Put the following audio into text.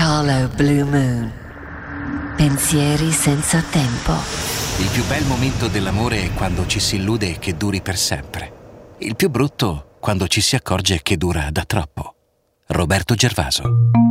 Carlo Blue Moon. Pensieri senza tempo. Il più bel momento dell'amore è quando ci si illude che duri per sempre. Il più brutto quando ci si accorge che dura da troppo. Roberto Gervaso.